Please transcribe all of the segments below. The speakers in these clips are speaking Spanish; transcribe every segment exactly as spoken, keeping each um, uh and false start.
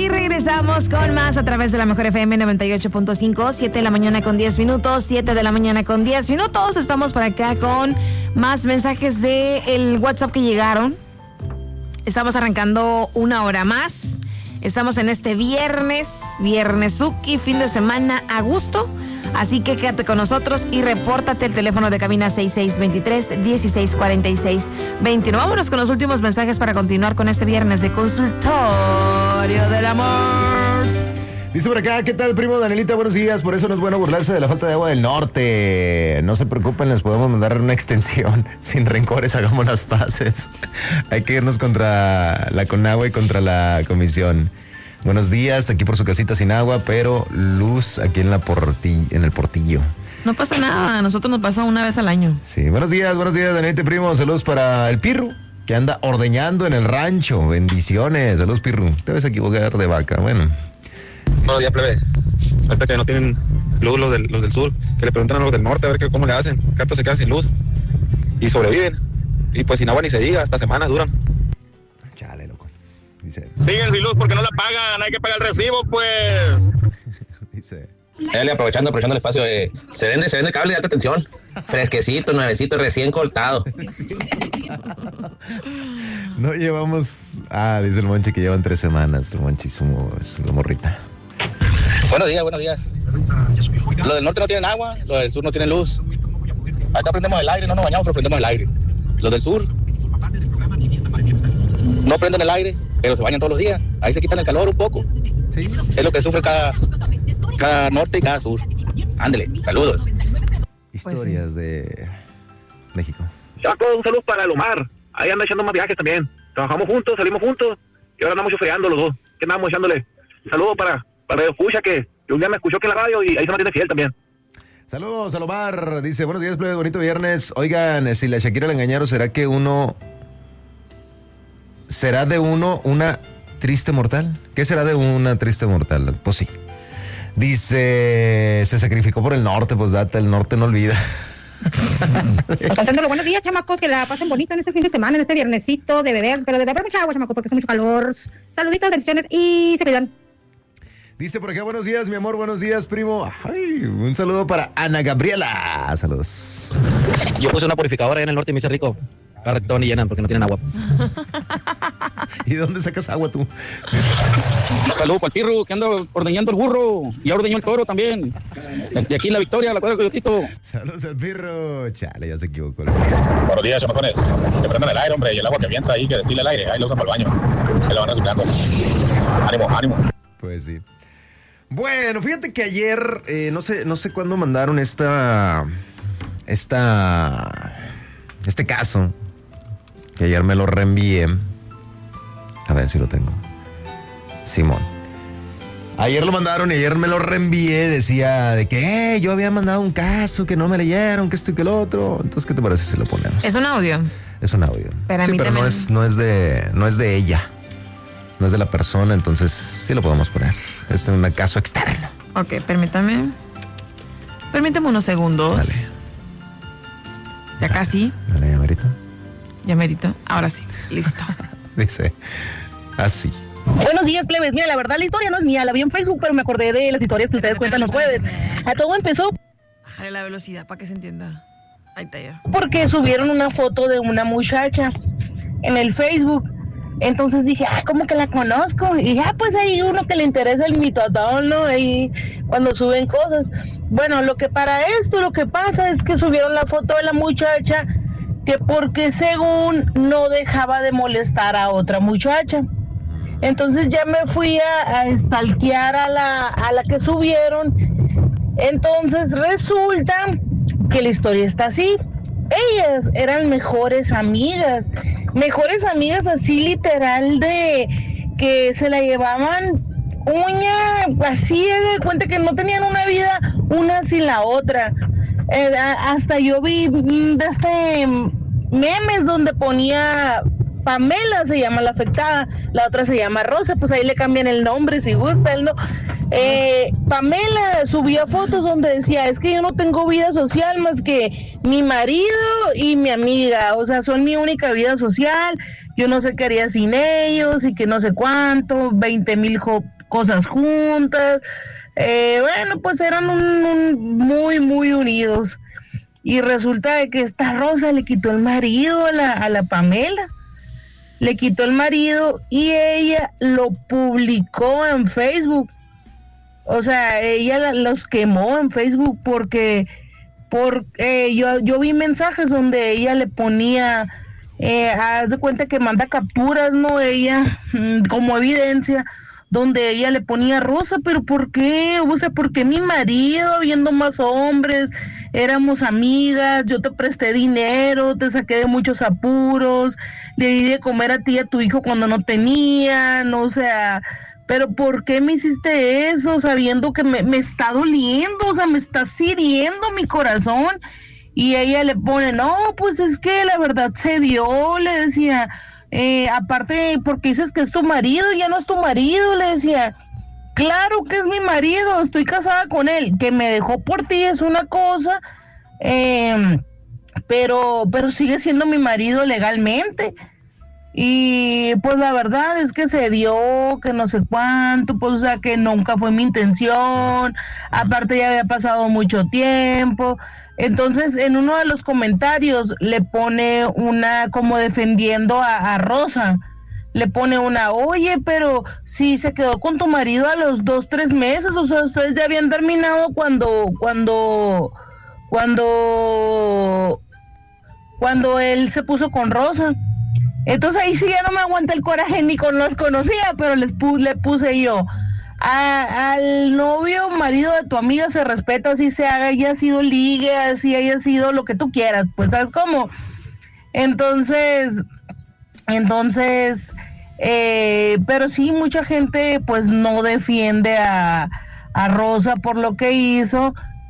Y regresamos con más a través de la Mejor F M noventa y ocho punto cinco, siete de la mañana con diez minutos, siete de la mañana con diez minutos. Estamos por acá con más mensajes de el WhatsApp que llegaron. Estamos arrancando una hora más. Estamos en este viernes, viernesuki, fin de semana a gusto. Así que quédate con nosotros y repórtate el teléfono de cabina seis seis dos tres, uno seis cuatro seis, dos uno. Vámonos con los últimos mensajes para continuar con este viernes de consultorio del amor. Dice por acá, ¿qué tal, primo Danielita? Buenos días. Por eso no es bueno burlarse de la falta de agua del norte. No se preocupen, les podemos mandar una extensión. Sin rencores, hagamos las paces. Hay que irnos contra la Conagua y contra la comisión. Buenos días, aquí por su casita sin agua, pero luz aquí en la porti- en el Portillo. No pasa nada, a nosotros nos pasa una vez al año. Sí, buenos días, buenos días, Danielita, primo. Saludos para el Pirru, que anda ordeñando en el rancho. Bendiciones. Saludos, Pirru. Te vas a equivocar de vaca, bueno. Buenos días, plebes. Ahorita que no tienen luz los del, los del sur, que le preguntan a los del norte a ver qué, cómo le hacen. Cartos se quedan sin luz y sobreviven. Y pues sin agua ni se diga, hasta semanas duran. Chale, loco. Dice. Siguen sin luz porque no la pagan, hay que pagar el recibo, pues. Dice. Dale, aprovechando, aprovechando el espacio, eh, se vende, se vende cable de alta tensión. Fresquecito, nuevecito, recién cortado. No llevamos. Ah, dice el Monchi que llevan tres semanas. El Monchi y su, su morrita. Buenos días, buenos días. Los del norte no tienen agua, los del sur no tienen luz. Acá prendemos el aire, no nos bañamos, pero prendemos el aire. Los del sur no prenden el aire, pero se bañan todos los días. Ahí se quitan el calor un poco. Sí. Es lo que sufre cada, cada norte y cada sur. Ándele, saludos. Historias pues sí. de México. Chaco, un saludo para el Omar. Ahí anda echando más viajes también. Trabajamos juntos, salimos juntos y ahora andamos chofreando los dos. ¿Qué andamos echándole? Un saludo para, para Radio Escucha, que, que un día me escuchó que en la radio y ahí se mantiene fiel también. Saludos a Omar. Dice, buenos días, plebe, bonito viernes. Oigan, si la Shakira la engañaron, ¿será que uno... ¿Será de uno una triste mortal? ¿Qué será de una triste mortal? Pues sí. Dice, se sacrificó por el norte, pues data, el norte no olvida. Pasándolo, buenos días, chamacos, que la pasen bonito en este fin de semana, en este viernesito de beber, pero de beber mucha agua, chamacos, porque hace mucho calor. Saluditos, bendiciones y se cuidan. Dice por acá, buenos días, mi amor, buenos días, primo. Ay, un saludo para Ana Gabriela. Saludos. Yo puse una purificadora ahí en el norte y me hice rico. Carretón y llenan porque no tienen agua. ¿Y de dónde sacas agua tú? Un saludo para el Pirru, que anda ordeñando el burro. Y ya ordeñó el toro también. De aquí en La Victoria, la cuadra de Coyotito. Saludos al Pirru. Chale, ya se equivocó. Buenos días, chamacones. Que prendan el aire, hombre, y el agua que avienta ahí, que destila el aire. Ahí lo usan para el baño. Ahí lo van reciclando. Ánimo, ánimo. Pues sí. Bueno, fíjate que ayer, eh, no sé, no sé cuándo mandaron esta, esta, este caso, que ayer me lo reenvié. A ver si lo tengo. Simón. Ayer lo mandaron y ayer me lo reenvié. Decía de que eh, yo había mandado un caso, que no me leyeron, que esto y que lo otro. Entonces, ¿qué te parece si lo ponemos? Es un audio. Es un audio. Pero a sí, mí pero también... no es, no es de, no es de ella. No es de la persona, entonces sí lo podemos poner. Es un caso externo. Ok, permítame. Permítame unos segundos. Dale. Ya casi. Dale, ya merito. Ya merito. Ahora sí. Listo. Dice así. Buenos días, plebes. Mira, la verdad la historia no es mía, la vi en Facebook, pero me acordé de las historias que ustedes cuentan los jueves. A todo empezó Bájale la velocidad para que se entienda. Ahí está ya. porque subieron una foto de una muchacha en el Facebook. Entonces dije, ah, ¿cómo que la conozco? Y ya, ah, pues hay uno que le interesa el mitotón, ¿no? Ahí cuando suben cosas. Bueno, lo que para esto, lo que pasa es que subieron la foto de la muchacha que porque según no dejaba de molestar a otra muchacha. Entonces ya me fui a, a stalkear a la, a la que subieron. Entonces resulta que la historia está así. Ellas eran mejores amigas, mejores amigas así literal de que se la llevaban uña, así de cuenta que no tenían una vida una sin la otra. Eh, hasta yo vi de este memes donde ponía Pamela, se llama la afectada, la otra se llama Rosa, pues ahí le cambian el nombre si gusta, él no. Eh, Pamela subía fotos donde decía, es que yo no tengo vida social más que mi marido y mi amiga, o sea, son mi única vida social, yo no sé qué haría sin ellos y que no sé cuánto, veinte mil cosas juntas. Eh, bueno, pues eran un, un muy, muy unidos. Y resulta de que esta Rosa le quitó el marido a la, a la Pamela. Le quitó el marido y ella lo publicó en Facebook. O sea, ella la, los quemó en Facebook porque, porque eh, yo, yo vi mensajes donde ella le ponía, eh, haz de cuenta que manda capturas, ¿no? Ella, como evidencia, donde ella le ponía Rosa, pero ¿por qué? O sea, ¿por qué mi marido viendo más hombres? Éramos amigas, yo te presté dinero, te saqué de muchos apuros, le di de comer a ti y a tu hijo cuando no tenían, o sea, pero ¿por qué me hiciste eso sabiendo que me, me está doliendo? O sea, me está hiriendo mi corazón. Y ella le pone, no, pues es que la verdad se dio, le decía, eh, aparte porque dices que es tu marido, ya no es tu marido, le decía. Claro que es mi marido, estoy casada con él, que me dejó por ti es una cosa, eh, pero, pero sigue siendo mi marido legalmente. Y pues la verdad es que se dio, que no sé cuánto, pues o sea que nunca fue mi intención, aparte ya había pasado mucho tiempo. Entonces en uno de los comentarios le pone una como defendiendo a, a Rosa. Le pone una, oye, pero si se quedó con tu marido a los dos, tres meses, o sea, ustedes ya habían terminado cuando, cuando, cuando, cuando él se puso con Rosa. Entonces ahí sí ya no me aguanta el coraje, ni con los conocía, pero les pu- le puse yo, a, al novio, marido de tu amiga se respeta, así se haga, haya sido ligue, así haya sido lo que tú quieras, pues, ¿sabes cómo? Entonces, entonces... Eh, pero sí, mucha gente pues no defiende a, a Rosa por lo que hizo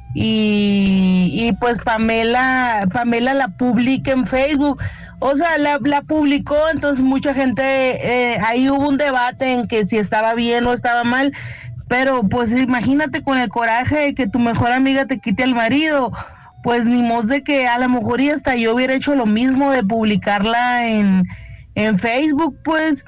y, y pues Pamela Pamela la publica en Facebook, o sea, la, la publicó, entonces mucha gente, eh, ahí hubo un debate en que si estaba bien o estaba mal, pero pues imagínate con el coraje de que tu mejor amiga te quite al marido, pues ni modo de que a lo mejor y hasta yo hubiera hecho lo mismo de publicarla en, en Facebook, pues.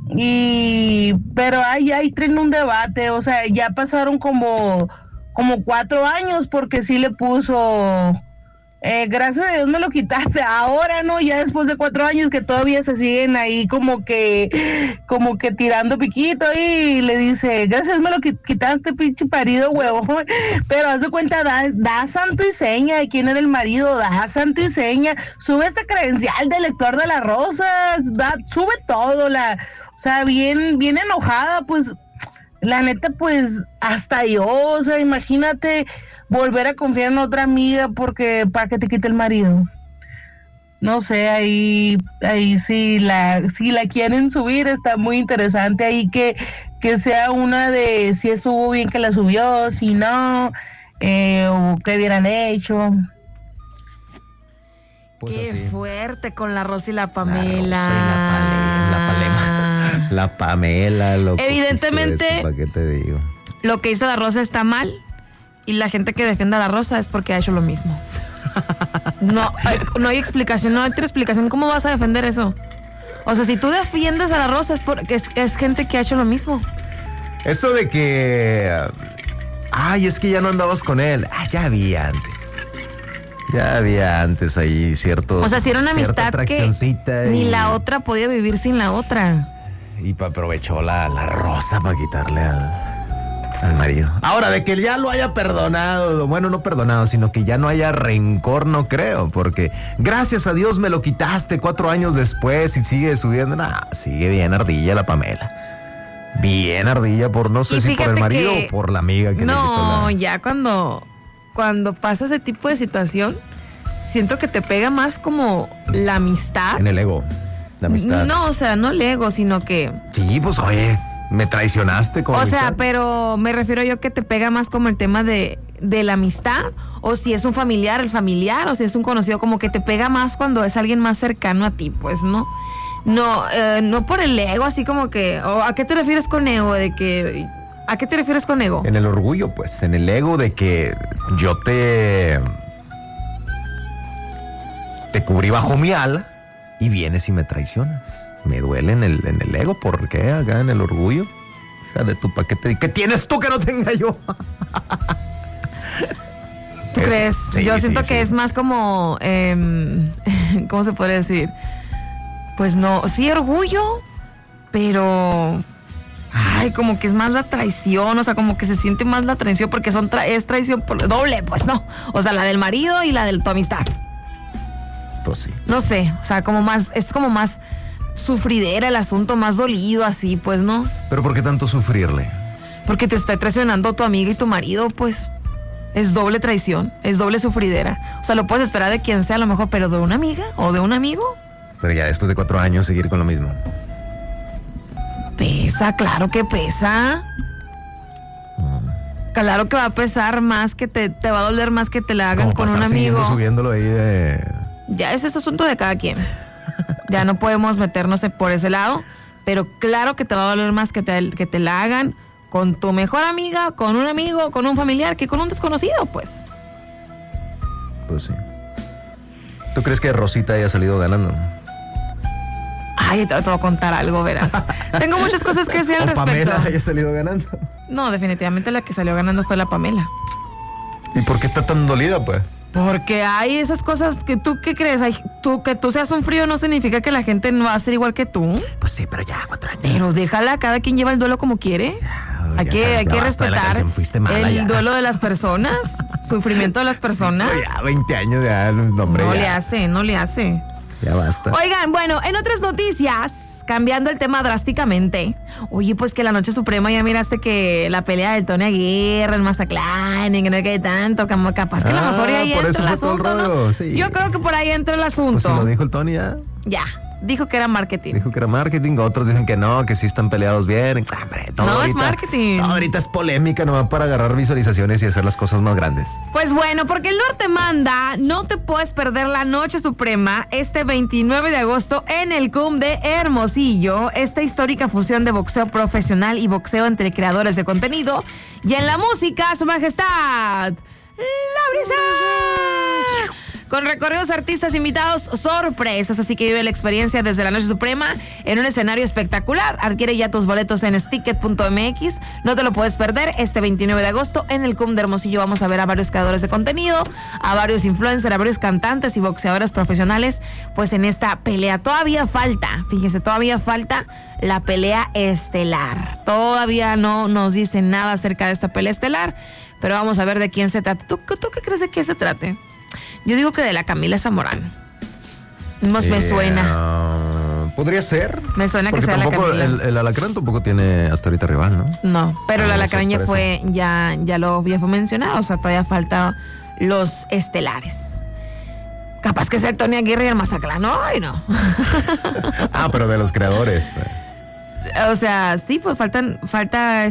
Y pero ahí ahí traen un debate, o sea, ya pasaron como como cuatro años porque sí le puso eh, gracias a Dios me lo quitaste, ahora no, ya después de cuatro años que todavía se siguen ahí como que como que tirando piquito y le dice, gracias a Dios me lo quitaste, pinche parido huevón, pero haz de cuenta, da, da santo y seña de quién era el marido, da santo y seña, sube este credencial de lector de las rosas, da, sube todo, la o sea, bien, bien enojada, pues, la neta, pues, hasta yo, o sea, imagínate volver a confiar en otra amiga porque, para que te quite el marido. No sé, ahí, ahí sí la, si la quieren subir, está muy interesante ahí que, que sea una de si estuvo bien que la subió, si no, eh, o qué hubieran hecho. Pues qué así. Fuerte con la Rosa y la Pamela. La Rosa y la, pale, la Palema. La Pamela, lo evidentemente, eso, ¿para qué te digo? Lo que hizo la Rosa está mal y la gente que defiende a la Rosa es porque ha hecho lo mismo. No, no hay explicación, no hay otra explicación. ¿Cómo vas a defender eso? O sea, si tú defiendes a la Rosa es porque es, es gente que ha hecho lo mismo. Eso de que, ay, es que ya no andabas con él. Ah, ya había antes. Ya había antes ahí cierto. O sea, si era una amistad que y... ni la otra podía vivir sin la otra. Y aprovechó la, la Rosa para quitarle al, al marido. Ahora, de que ya lo haya perdonado, bueno, no perdonado, sino que ya no haya rencor, no creo, porque gracias a Dios me lo quitaste cuatro años después y sigue subiendo. Nah, sigue bien ardilla la Pamela. Bien ardilla por no sé y si por el marido o por la amiga que no, le quitó la... No, ya cuando, cuando pasa ese tipo de situación, siento que te pega más como la amistad. En el ego. La amistad. No, o sea, no el ego, sino que... Sí, pues oye, me traicionaste con O amistad. sea, pero me refiero yo que te pega más como el tema de, de la amistad, o si es un familiar, el familiar, o si es un conocido, como que te pega más cuando es alguien más cercano a ti, pues, ¿no? No, eh, no por el ego, así como que... ¿O ¿a qué te refieres con ego? De que... ¿A qué te refieres con ego? En el orgullo, pues, en el ego de que yo te... Te cubrí bajo mi ala y vienes y me traicionas. Me duele en el, en el ego, ¿por qué? Acá en el orgullo. Hija de tu paquete. ¿Qué tienes tú que no tenga yo? ¿Tú Es- crees? sí, Yo sí, siento sí. que es más como, eh, ¿cómo se puede decir? Pues no, sí orgullo, pero, ay, como que es más la traición, o sea, como que se siente más la traición porque son tra- es traición por doble, pues no, o sea, la del marido y la de tu amistad. Pues sí. No sé, o sea, como más, es como más sufridera el asunto, más dolido así, pues no, Pero ¿por qué tanto sufrirle? porque te está traicionando tu amiga y tu marido, pues. Es doble traición, es doble sufridera. O sea, lo puedes esperar de quien sea a lo mejor, pero de una amiga o de un amigo, Pero ya después de cuatro años seguir con lo mismo. pesa, claro que pesa. Claro que va a pesar más, que te, te va a doler más que te la hagan Como con para un estar siguiendo amigo. subiéndolo ahí de... Ya ese es asunto de cada quien. Ya no podemos meternos por ese lado, pero claro que te va a doler más que te, que te la hagan con tu mejor amiga, con un amigo, con un familiar, que con un desconocido, pues. Pues sí. ¿Tú crees que Rosita haya salido ganando? Ay, te, te voy a contar algo, verás. Tengo muchas cosas que decir al ¿O respecto. Pamela haya salido ganando? No, definitivamente la que salió ganando fue la Pamela. ¿Y por qué está tan dolida, pues? Porque hay esas cosas que tú, ¿qué crees? Ay, tú, que tú seas un frío no significa que la gente no va a ser igual que tú. Pues sí, pero ya, cuatro años. Pero déjala, cada quien lleva el duelo como quiere. Hay ya, que, ya hay que basta de la respetar canción, fuiste mala el ya. duelo de las personas, sufrimiento de las personas. Sí, ya, veinte años ya, no, hombre, No ya, le hace, no le hace. ya basta. Oigan, bueno, en otras noticias, cambiando el tema drásticamente. Oye, pues que la Noche Suprema ya miraste que la pelea del Tony Aguirre, el Mazatlán, y que no hay que tanto, como capaz que a lo Ah, mejor ahí por entra eso el fue todo el asunto, ¿no? rollo, sí. Yo creo que por ahí entra el asunto. Pues si lo dijo el Tony ya. Ya, dijo que era marketing. Dijo que era marketing, otros dicen que no, que sí están peleados bien. Hombre, todo No, es ahorita, marketing. todo ahorita es polémica, nomás para agarrar visualizaciones y hacer las cosas más grandes. Pues bueno, porque el norte manda, no te puedes perder la Noche Suprema este veintinueve de agosto en el C U M de Hermosillo, esta histórica fusión de boxeo profesional y boxeo entre creadores de contenido. Y en la música, su majestad, La Brisa. Con recorridos, artistas invitados, sorpresas, así que vive la experiencia desde la Noche Suprema en un escenario espectacular. Adquiere ya tus boletos en sticket punto m x, no te lo puedes perder este veintinueve de agosto en el C U M de Hermosillo. Vamos a ver a varios creadores de contenido, a varios influencers, a varios cantantes y boxeadores profesionales, pues en esta pelea. Todavía falta, fíjese, todavía falta la pelea estelar. Todavía no nos dicen nada acerca de esta pelea estelar, pero vamos a ver de quién se trata. ¿Tú, tú qué crees de quién se trate? Yo digo que de la Camila Zamorano. Más me Eh, suena. Podría ser. Me suena que Porque sea la tampoco Camila. el, el alacrán tampoco tiene hasta ahorita rival, ¿no? No, pero Ah, la no, Alacrán ya sorpresa. fue, ya, ya lo ya fue mencionado, o sea, todavía falta los estelares. Capaz que sea el Tony Aguirre y el Mazatlán, no, ay, no. Ah, pero de los creadores. pues. O sea, sí, pues faltan, falta